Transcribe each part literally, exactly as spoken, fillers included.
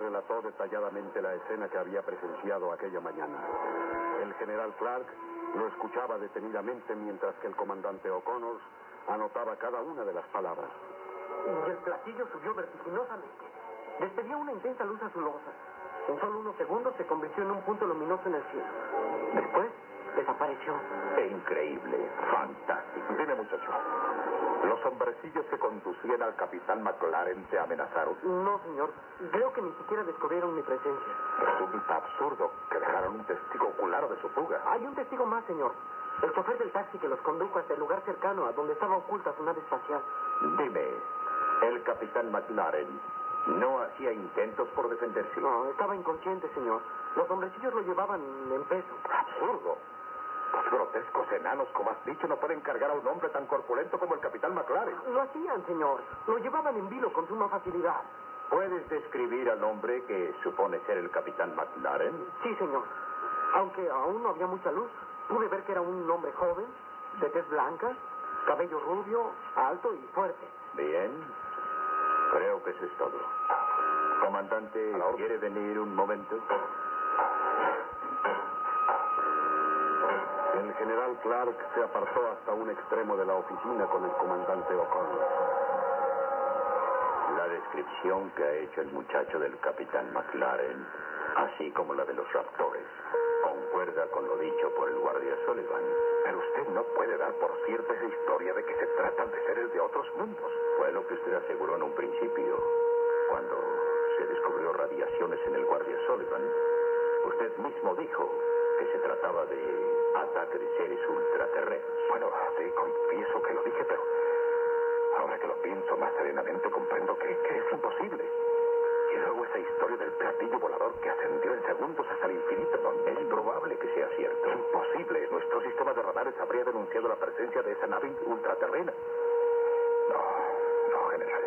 relató detalladamente la escena que había presenciado aquella mañana. El general Clark lo escuchaba detenidamente mientras que el comandante O'Connor anotaba cada una de las palabras. Y el platillo subió vertiginosamente. Despedía una intensa luz azulosa. En solo unos segundos se convirtió en un punto luminoso en el cielo. Después desapareció. Increíble, fantástico. Dime, muchacho, ¿los hombrecillos que conducían al capitán McLaren te amenazaron? No, señor. Creo que ni siquiera descubrieron mi presencia. Resulta absurdo que dejaran un testigo ocular de su fuga. Hay un testigo más, señor. El chofer del taxi que los condujo hasta el lugar cercano a donde estaba oculta su nave espacial. Dime, ¿el capitán McLaren no hacía intentos por defenderse? No, estaba inconsciente, señor. Los hombrecillos lo llevaban en peso. Absurdo. Los grotescos enanos, como has dicho, no pueden cargar a un hombre tan corpulento como el capitán McLaren. Lo hacían, señor. Lo llevaban en vilo con suma facilidad. ¿Puedes describir al hombre que supone ser el capitán McLaren? Sí, señor. Aunque aún no había mucha luz, pude ver que era un hombre joven, de tez blanca, cabello rubio, alto y fuerte. Bien. Creo que eso es todo. Comandante, ¿quiere venir un momento? El general Clark se apartó hasta un extremo de la oficina con el comandante O'Connor. La descripción que ha hecho el muchacho del capitán McLaren, así como la de los raptores, concuerda con lo dicho por el guardia Sullivan. Pero usted no puede dar por cierta esa historia de que se tratan de seres de otros mundos. Fue lo que usted aseguró en un principio, cuando se descubrió radiaciones en el guardia Sullivan. Usted mismo dijo que se trataba de ataque de seres ultraterrestres. Bueno, sí, confieso que lo dije, pero ahora que lo pienso más serenamente comprendo que, que es imposible. Y luego esa historia del platillo volador que ascendió en segundos hasta el infinito. No, es probable que sea cierto. Imposible. Nuestro sistema de radares habría denunciado la presencia de esa nave ultraterrena. No, no, general.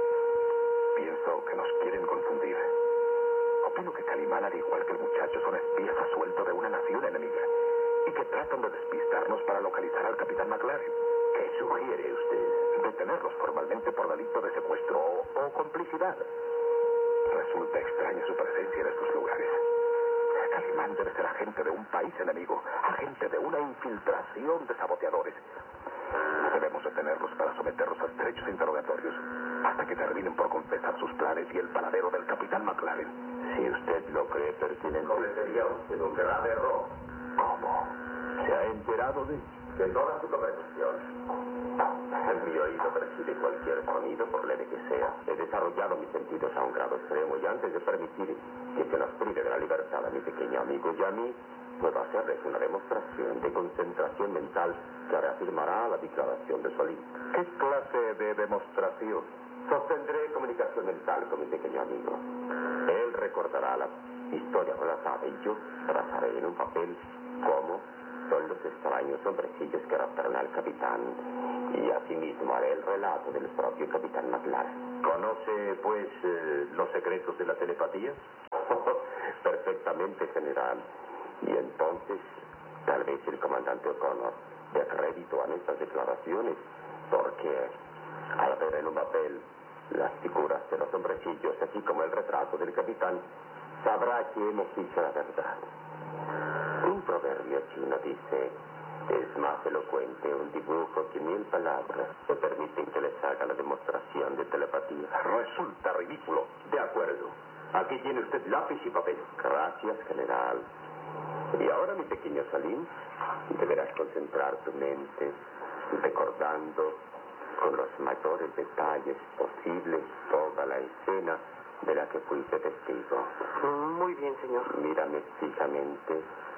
Pienso que nos quieren confundir. Opino que Calimán, al igual que el muchacho, son espías a sueldo de una nación enemiga y que tratan de despistarnos para localizar al capitán McLaren. ¿Qué sugiere usted? Detenerlos formalmente por delito de secuestro o, o complicidad. Resulta extraña su presencia en estos lugares. Calimán debe ser agente de un país enemigo, agente de una infiltración de saboteadores. Debemos detenerlos para someterlos a estrechos interrogatorios hasta que terminen por confesar sus planes y el paradero del capitán McLaren. Si usted lo cree pertinente, cometería usted un grave error. ¿Cómo? ¿Se ha enterado de, de toda su conversación? En mi oído percibe cualquier sonido, por leve que sea. He desarrollado mis sentidos a un grado extremo y antes de permitir que se nos prive de la libertad a mi pequeño amigo y a mí, puedo hacerles una demostración de concentración mental que reafirmará la declaración de Solís. ¿Qué clase de demostración? Sostendré comunicación mental con mi pequeño amigo. Él recordará la historia relatada y yo trazaré en un papel cómo son los extraños hombrecillos que raptaron al capitán. Y asimismo haré el relato del propio capitán McLaren. ¿Conoce, pues, eh, los secretos de la telepatía? Perfectamente, general. Y entonces, tal vez el comandante O'Connor dé crédito a nuestras declaraciones, porque al ver en un papel las figuras de los hombrecillos, así como el retrato del capitán, sabrá que hemos dicho la verdad. Un proverbio chino dice: es más elocuente un dibujo que mil palabras que permiten que les haga la demostración de telepatía. Resulta ridículo. De acuerdo. Aquí tiene usted lápiz y papel. Gracias, general. Y ahora, mi pequeño Salim, deberás concentrar tu mente recordando con los mayores detalles posibles toda la escena de la que fuiste testigo. Muy bien, señor. Mírame fijamente